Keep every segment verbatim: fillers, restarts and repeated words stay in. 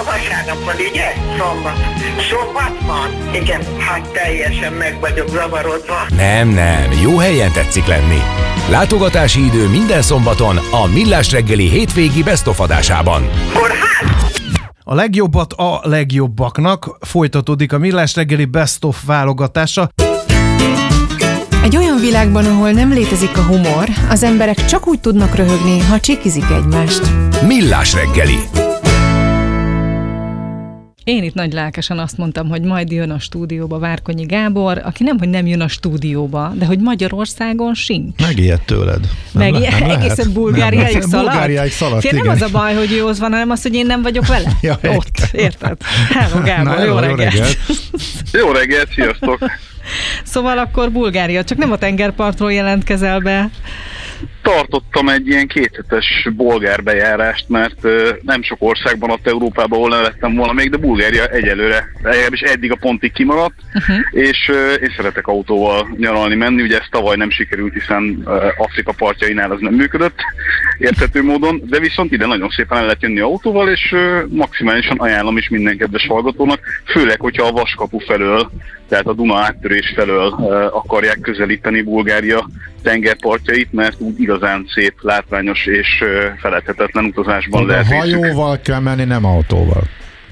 Ma vasárnap van, ugye? Szombat. Szombat van? Igen, hát teljesen meg vagyok zavarodva. Nem, nem, jó helyen tetszik lenni. Látogatási idő minden szombaton a Millás reggeli hétvégi Best of adásában. Kórház! A legjobbat a legjobbaknak folytatódik a Millás reggeli Best of válogatása. Egy olyan világban, ahol nem létezik a humor, az emberek csak úgy tudnak röhögni, ha csikizik egymást. Millás reggeli. Én itt nagy lelkesen azt mondtam, hogy majd jön a stúdióba Várkonyi Gábor, aki nem, hogy nem jön a stúdióba, de hogy Magyarországon sincs. Megijedt tőled. Meg egészen Bulgáriáig szaladt. Bulgáriáig szaladt, Fél, nem az a baj, hogy ő ott van, hanem az, hogy én nem vagyok vele. Ja, ott, érted? Hello Gábor, Na, jó, jó reggelt. reggelt. Jó reggelt, sziasztok! Szóval akkor Bulgária, csak nem a tengerpartról jelentkezel be. Tartottam egy ilyen kéthetes bolgár bejárást, mert uh, nem sok országban ott Európában, ahol ne lettem volna még, de Bulgária egyelőre, legalábbis eddig a pontig kimaradt, uh-huh. és uh, én szeretek autóval nyaralni menni, ugye ez tavaly nem sikerült, hiszen uh, Afrika partjainál az nem működött érthető módon, de viszont ide nagyon szépen el lehet jönni autóval, és uh, maximálisan ajánlom is minden kedves hallgatónak, főleg, hogyha a Vaskapu felől, tehát a Duna áttörés felől uh, akarják közelíteni Bulgária tengerpartjait, mert úgy igazán szép, látványos és uh, feledhetetlen utazásban lehet részük. Hajóval kell menni, nem autóval.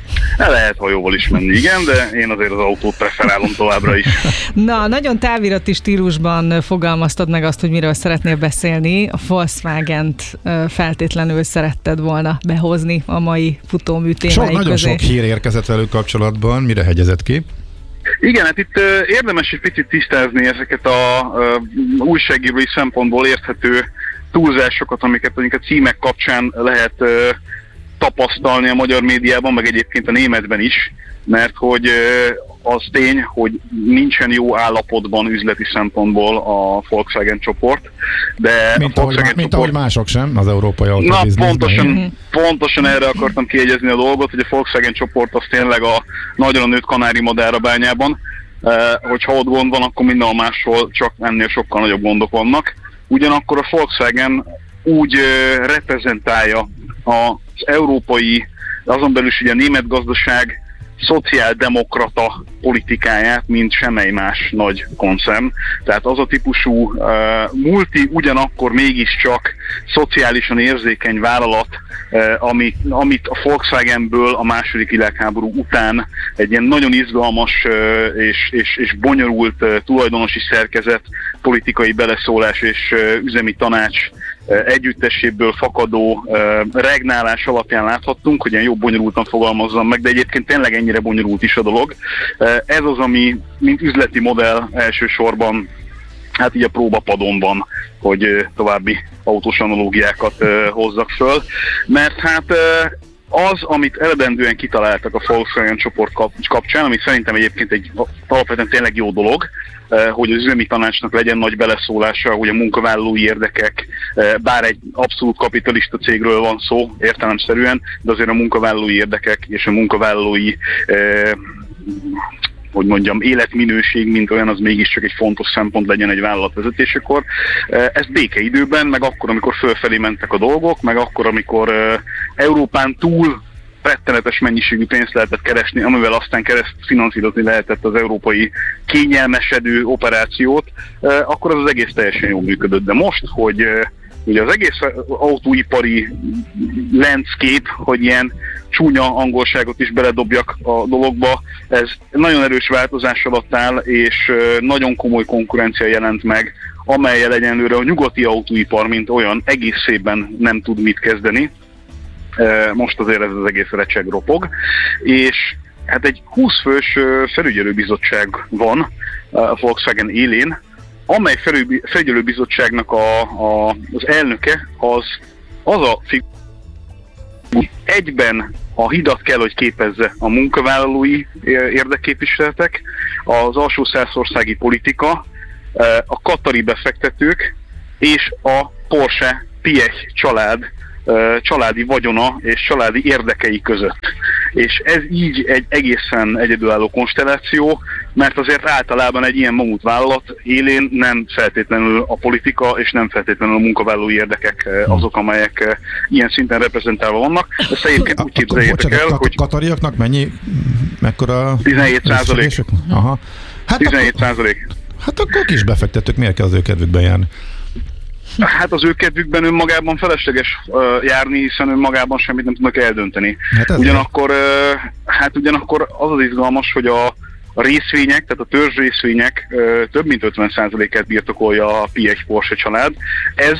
El lehet hajóval is menni, igen, de én azért az autót preferálom továbbra is. Na, nagyon távirati stílusban fogalmaztad meg azt, hogy miről szeretnél beszélni. A Volkswagent feltétlenül szeretted volna behozni a mai futómű témái Sok, közé. nagyon sok hír érkezett velük kapcsolatban. Mire hegyezett ki? Igen, hát itt uh, érdemes egy picit tisztázni ezeket a uh, újságírói szempontból érthető túlzásokat, amiket a címek kapcsán lehet uh, tapasztalni a magyar médiában, meg egyébként a németben is, mert hogy uh, az tény, hogy nincsen jó állapotban üzleti szempontból a Volkswagen csoport, de mint, a ahogy, Volkswagen mint csoport... ahogy mások sem, az európai Na, autóbizniszben. pontosan, pontosan erre akartam kiegyezni a dolgot, hogy a Volkswagen csoport az tényleg a nagyra nőtt kanári madár a bányában. Uh, hogyha ott gond van, akkor minden máshol csak ennél sokkal nagyobb gondok vannak. Ugyanakkor a Volkswagen úgy uh, reprezentálja az európai, azon belül is ugye a német gazdaság szociáldemokrata politikáját, mint semmely más nagy koncern. Tehát az a típusú uh, multi, ugyanakkor mégiscsak szociálisan érzékeny vállalat, uh, ami, amit a Volkswagenből a második világháború után egy ilyen nagyon izgalmas uh, és, és, és bonyolult uh, tulajdonosi szerkezet, politikai beleszólás és uh, üzemi tanács együtteséből fakadó uh, regnálás alapján láthattunk, hogy ilyen jobb bonyolultan fogalmazzam meg, de egyébként tényleg ennyire bonyolult is a dolog. Uh, ez az, ami mint üzleti modell elsősorban hát így a próbapadon van, hogy uh, további autós analógiákat uh, hozzak föl, mert hát uh, az, amit eredendően kitaláltak a Volkswagen csoport kapcsán, ami szerintem egyébként egy alapvetően tényleg jó dolog, hogy az üzemi tanácsnak legyen nagy beleszólása, hogy a munkavállalói érdekek, bár egy abszolút kapitalista cégről van szó értelemszerűen, de azért a munkavállalói érdekek és a munkavállalói hogy mondjam, életminőség, mint olyan, az mégiscsak egy fontos szempont legyen egy vállalatvezetésekor. Ez békeidőben, meg akkor, amikor fölfelé mentek a dolgok, meg akkor, amikor Európán túl rettenetes mennyiségű pénzt lehetett keresni, amivel aztán kereszt finanszírozni lehetett az európai kényelmesedő operációt, akkor az az egész teljesen jól működött. De most, hogy ugye az egész autóipari landscape, hogy ilyen csúnya angolságot is beledobjak a dologba, ez nagyon erős változás alatt áll, és nagyon komoly konkurencia jelent meg, amellyel egyenlőre a nyugati autóipar, mint olyan, egész évben nem tud mit kezdeni. Most azért ez az egész recseg ropog, és hát egy húsz fős felügyelőbizottság van a Volkswagen élén, amely felügyelőbizottságnak a, a, az elnöke az, az a figura, egyben a hidat kell, hogy képezze a munkavállalói érdekképviseletek, az alsó szászországi politika, a katari befektetők és a Porsche Piech család családi vagyona és családi érdekei között. És ez így egy egészen egyedülálló konstelláció, mert azért általában egy ilyen mamutvállalat élén nem feltétlenül a politika és nem feltétlenül a munkavállalói érdekek azok, amelyek ilyen szinten reprezentálva vannak. Ezt egyébként úgy képzeljétek el, hogy... Katariaknak mennyi, mekkora... tizenhét százalék. Aha. Hát tizenhét százalék. Hát akkor kis befektetők, miért kell az ő kedvükben járni? Hát az ő kedvükben önmagában felesleges uh, járni, hiszen önmagában semmit nem tudnak eldönteni. Hát ugyanakkor, uh, hát ugyanakkor az az izgalmas, hogy a, a részvények, tehát a törzs részvények uh, több mint ötven százalékát birtokolja a pé egy Porsche család. Ez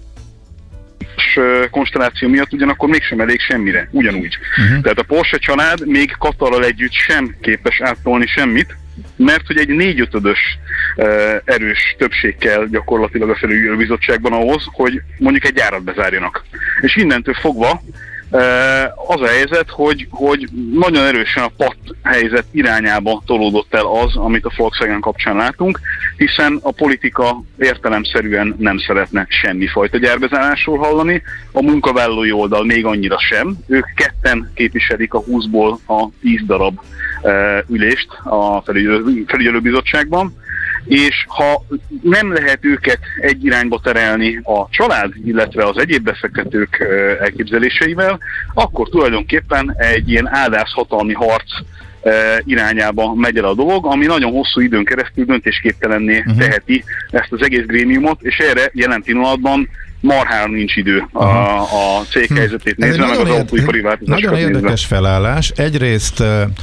konstelláció miatt ugyanakkor mégsem elég semmire, ugyanúgy. Uh-huh. Tehát a Porsche család még Katarral együtt sem képes áttolni semmit, mert hogy egy négyötödös uh, erős többség kell gyakorlatilag a felügyelőbizottságban ahhoz, hogy mondjuk egy gyárat bezárjanak. És innentől fogva uh, az a helyzet, hogy, hogy nagyon erősen a patt helyzet irányába tolódott el az, amit a Volkswagen kapcsán látunk, hiszen a politika értelemszerűen nem szeretne semmifajta gyárbezárásról hallani, a munkavállalói oldal még annyira sem, ők ketten képviselik a húszból a tíz darab ülést a felügyelőbizottságban, és ha nem lehet őket egy irányba terelni a család, illetve az egyéb befektetők elképzeléseivel, akkor tulajdonképpen egy ilyen áldáshatalmi harc irányába megy el a dolog, ami nagyon hosszú időn keresztül döntésképtelenné uh-huh. teheti ezt az egész grémiumot, és erre jelen pillanatban marhára nincs idő a, a cég helyzetét nézve, meg az autóipari változásokat nézve. Nagyon érdekes felállás. Egyrészt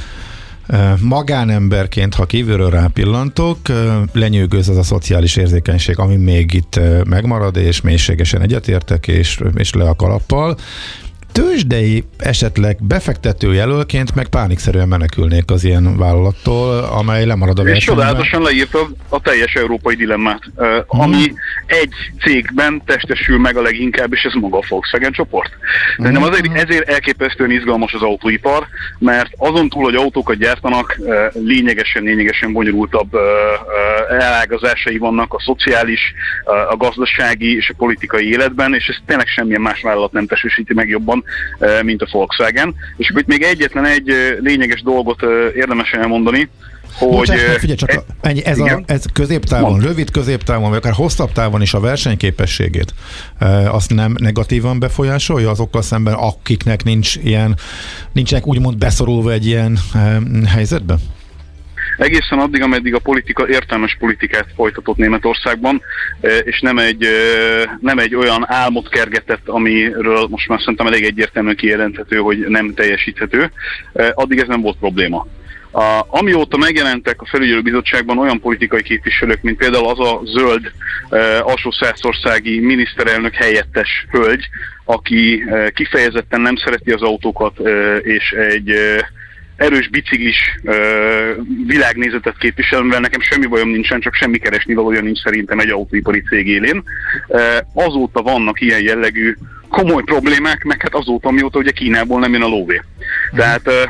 magánemberként, ha kívülről rápillantok, lenyűgöz az a szociális érzékenység, ami még itt megmarad, és mélységesen egyetértek, és, és le a kalappal. Tőzsdei esetleg befektető jelölként meg pánikszerűen menekülnék az ilyen vállalattól, amely lemarad a versenyben. És csodálatosan leírta a teljes európai dilemmát, uh, ami hmm. egy cégben testesül meg a leginkább, és ez maga a Volkswagen csoport. De hmm. nem azért, ezért elképesztően izgalmas az autóipar, mert azon túl, hogy autókat gyártanak, uh, lényegesen, lényegesen bonyolultabb uh, uh, elágazásai vannak a szociális, uh, a gazdasági és a politikai életben, és ez tényleg semmilyen más vállalat nem testesíti meg jobban, mint a Volkswagen. És akkor itt még egyetlen egy lényeges dolgot érdemes elmondani, hogy... Bocsánat, figyelj csak, e, ennyi, ez, a, ez középtávon, Mond. rövid középtávon, vagy akár hosszabb távon is a versenyképességét, azt nem negatívan befolyásolja azokkal szemben, akiknek nincs ilyen, nincsenek úgymond beszorulva egy ilyen helyzetbe? Egészen addig, ameddig a politika értelmes politikát folytatott Németországban, és nem egy, nem egy olyan álmot kergetett, amiről most már szerintem elég egyértelműen kijelenthető, hogy nem teljesíthető, addig ez nem volt probléma. A, amióta megjelentek a felügyelőbizottságban olyan politikai képviselők, mint például az a zöld e, alsó-szászországi miniszterelnök helyettes hölgy, aki e, kifejezetten nem szereti az autókat, e, és egy e, erős biciklis uh, világnézetet képvisel, mivel nekem semmi bajom nincsen, csak semmi keresni valója nincs szerintem egy autóipari cég élén. Uh, azóta vannak ilyen jellegű komoly problémák, meg hát azóta, mióta ugye Kínából nem jön a lóvé. Mm. Tehát uh,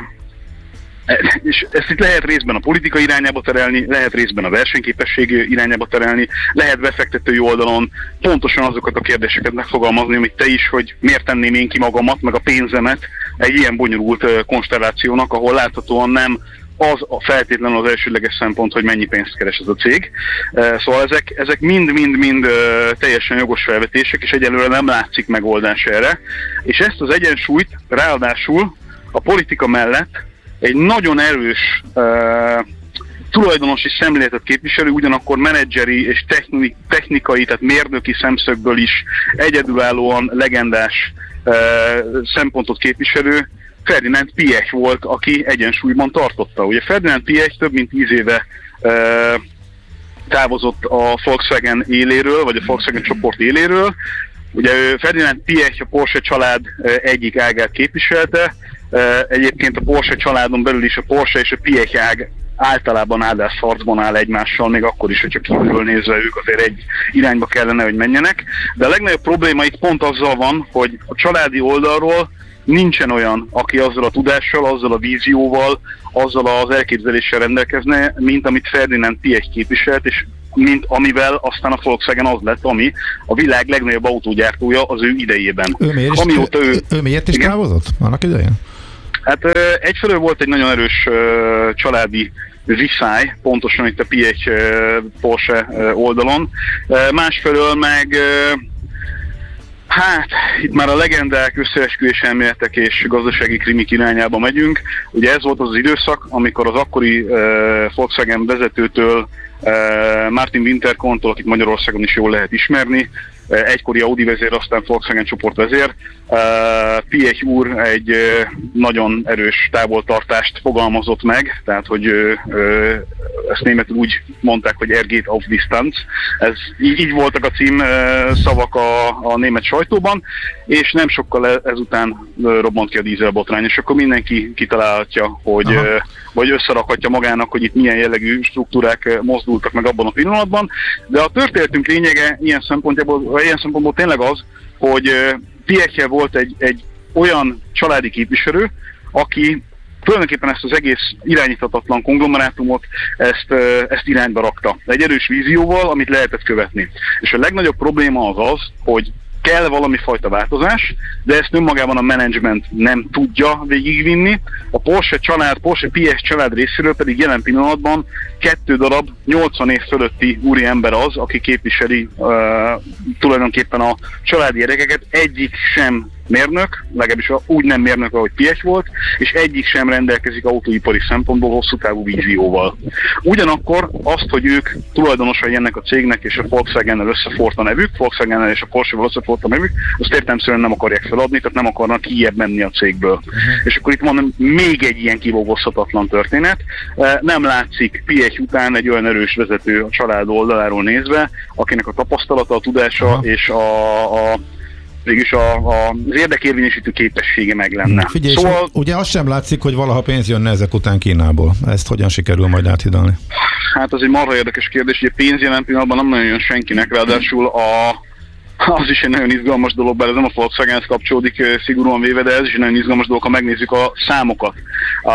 és ezt itt lehet részben a politika irányába terelni, lehet részben a versenyképesség irányába terelni, lehet befektetői oldalon pontosan azokat a kérdéseket megfogalmazni, amit te is, hogy miért tenném én ki magamat, meg a pénzemet egy ilyen bonyolult konstellációnak, ahol láthatóan nem az a feltétlenül az elsődleges szempont, hogy mennyi pénzt keres ez a cég. Szóval ezek, ezek mind-mind-mind teljesen jogos felvetések, és egyelőre nem látszik megoldás erre. És ezt az egyensúlyt ráadásul a politika mellett egy nagyon erős uh, tulajdonosi szemléletet képviselő, ugyanakkor menedzseri és techni- technikai, tehát mérnöki szemszögből is egyedülállóan legendás uh, szempontot képviselő Ferdinand Piech volt, aki egyensúlyban tartotta. Ugye Ferdinand Piech több mint tíz éve uh, távozott a Volkswagen éléről, vagy a Volkswagen csoport éléről. Ugye Ferdinand Piech a Porsche család uh, egyik ágát képviselte. Egyébként a Porsche családon belül is a Porsche és a Piech ág általában áldásharcban áll egymással, még akkor is, hogyha kívülről nézve ők azért egy irányba kellene, hogy menjenek. De a legnagyobb probléma itt pont azzal van, hogy a családi oldalról nincsen olyan, aki azzal a tudással, azzal a vízióval, azzal az elképzeléssel rendelkezne, mint amit Ferdinand Piech képviselt, és mint amivel aztán a Volkswagen az lett, ami a világ legnagyobb autógyártója az ő idejében. Ő miért is, Amióta ő, ő miért is távozott annak idején? Hát egyfelől volt egy nagyon erős családi viszály, pontosan itt a pé egy Porsche oldalon. Másfelől meg hát, itt már a legendák, összeesküvés elméletek és gazdasági krimik irányába megyünk. Ugye ez volt az, az időszak, amikor az akkori uh, Volkswagen vezetőtől, uh, Martin Winterkorntól, akit Magyarországon is jól lehet ismerni, uh, egykori Audi vezér, aztán Volkswagen csoport vezér, uh, pé egy úr egy uh, nagyon erős távoltartást fogalmazott meg, tehát hogy uh, uh, ezt németül úgy mondták, hogy Er geht auf Distanz. Ez, így, így voltak a cím szavak a, a német sajtóban, és nem sokkal ezután robbant ki a dízelbotrány, és akkor mindenki kitalálhatja, hogy, vagy összerakhatja magának, hogy itt milyen jellegű struktúrák mozdultak meg abban a pillanatban. De a történetünk lényege ilyen szempontból, ilyen szempontból tényleg az, hogy pé egynél volt egy, egy olyan családi képviselő, aki tulajdonképpen ezt az egész irányíthatatlan konglomerátumot, ezt, ezt irányba rakta. Egy erős vízióval, amit lehetett követni. És a legnagyobb probléma az az, hogy kell valami fajta változás, de ezt önmagában a menedzsment nem tudja végigvinni. A Porsche család, Porsche pé egy család részéről pedig jelen pillanatban kettő darab nyolcvan év fölötti úri ember az, aki képviseli uh, tulajdonképpen a családi érdekeket. Egyik sem mérnök, legalábbis úgy nem mérnök, ahogy pé egy volt, és egyik sem rendelkezik autóipari szempontból hosszú távú vízióval. Ugyanakkor azt, hogy ők tulajdonosai ennek a cégnek és a Volkswagennel összefort a nevük, Volkswagennel és a Porsche-val összefort a nevük, azt értelemszerűen nem akarják feladni, tehát nem akarnak kijebb menni a cégből. Uh-huh. És akkor itt van még egy ilyen kivogozhatatlan történet. Nem látszik pé egy után egy olyan erős vezető a család oldaláról nézve, akinek a tapasztalata, a tudása uh-huh. és a, a mégis a, a, az érdekérvényesítő képessége meg lenne. Figyelj, szóval, ugye azt sem látszik, hogy valaha pénz jönne ezek után Kínából. Ezt hogyan sikerül majd áthidalni? Hát az egy marha érdekes kérdés, hogy a pénz jelen pillanatban nem nagyon jön senkinek, ráadásul a, az is egy nagyon izgalmas dolog, bár ez nem a Volkswagenhez kapcsolódik szigorúan véve, de ez is egy nagyon izgalmas dolog, ha megnézzük a számokat. A,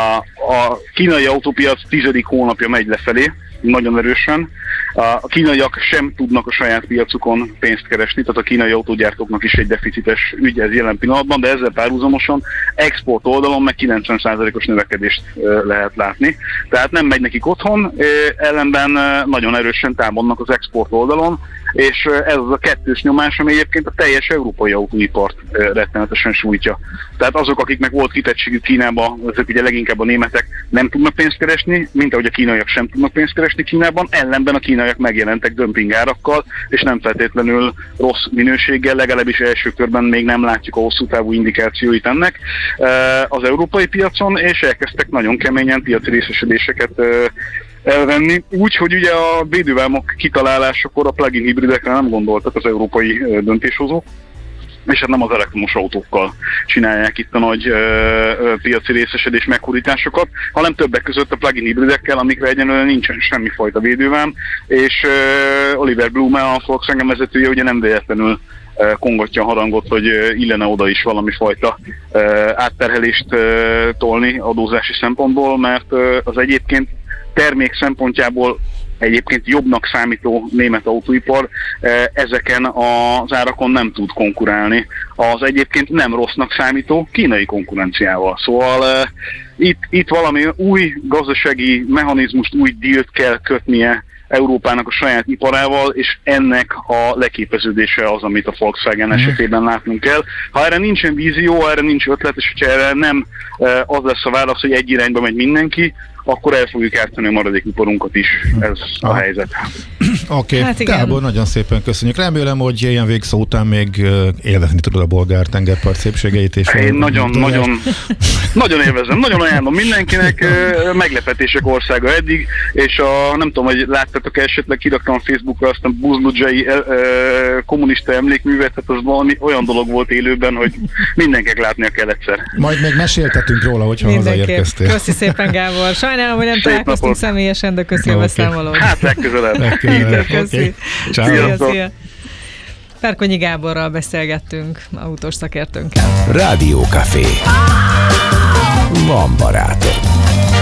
a kínai autópiac tizedik hónapja megy lefelé, nagyon erősen. A kínaiak sem tudnak a saját piacukon pénzt keresni, tehát a kínai autógyártóknak is egy deficites ügy ez jelen pillanatban, de ezzel párhuzamosan export oldalon meg kilencven százalékos növekedést lehet látni. Tehát nem megy nekik otthon, ellenben nagyon erősen támadnak az export oldalon, és ez az a kettős nyomás, ami egyébként a teljes európai autóipart rettenetesen sújtja. Tehát azok, akiknek volt kitettségük Kínában, ezek ugye leginkább a németek nem tudnak pénzt keresni, mint ahogy a kínaiak sem tudnak pénzt keresni Kínában, ellenben a kínaiak megjelentek dömpingárakkal, és nem feltétlenül rossz minőséggel, legalábbis első körben még nem látjuk a hosszú távú indikációit ennek az európai piacon, és elkezdtek nagyon keményen piaci részesedéseket elvenni. Úgy, hogy ugye a védővámok kitalálásakor a plug-in hibridekre nem gondoltak az európai döntéshozók, és hát nem az elektromos autókkal csinálják itt a nagy ö, ö, piaci részesedés meghódításokat, hanem többek között a plug-in hibridekkel, amikre egyenlően nincsen semmifajta védővám, és ö, Oliver Blume, a Volkswagen vezetője ugye nem véletlenül ö, kongatja a harangot, hogy ö, illene oda is valami fajta ö, átterhelést ö, tolni adózási szempontból, mert ö, az egyébként termék szempontjából egyébként jobbnak számító német autóipar ezeken az árakon nem tud konkurálni az egyébként nem rossznak számító kínai konkurenciával. Szóval itt, itt valami új gazdasági mechanizmust, új dílt kell kötnie Európának a saját iparával, és ennek a leképeződése az, amit a Volkswagen mm. esetében látnunk kell. Ha erre nincsen vízió, erre nincs ötlet, és hogyha erre nem az lesz a válasz, hogy egy irányba megy mindenki, akkor el fogjuk ártani a maradék iparunkat is. Ez a ah. helyzet. Oké, okay. Hát Gábor, nagyon szépen köszönjük. Remélem, hogy ilyen végszó után még élvezni tudod a bolgár tengerpart szépségeit. És Én nagyon, nagyon, nagyon élvezem, nagyon ajánlom mindenkinek. Meglepetések országa eddig, és a, nem tudom, hogy láttatok esetleg, kiraktam a Facebookra azt a buzludzsai kommunista emlékművet, hát az valami olyan dolog volt élőben, hogy mindenkinek látnia kell egyszer. Majd még meséltetünk róla, hogyha hazaérkeztél. Köszi szépen, Gábor. Sajnálom, hogy nem Szép találkoztunk napot. Személyesen, de köszi a okay. beszámolót. Hát legközelebb. legközelebb. Köszi. Okay. Szia, szia. Perkonyi Gáborral beszélgettünk, autós szakértőnkkel. Rádió Café. Van barátom.